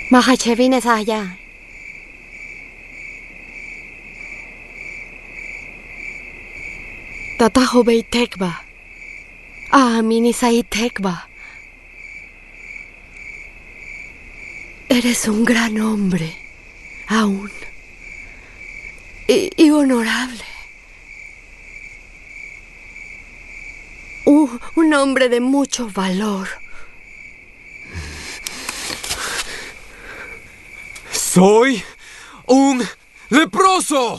Mahachevine Saya. Tatajo Beitekba. Mini Saitekba. Eres un gran hombre, aún. Y honorable. Un hombre de mucho valor. ¡Soy un leproso!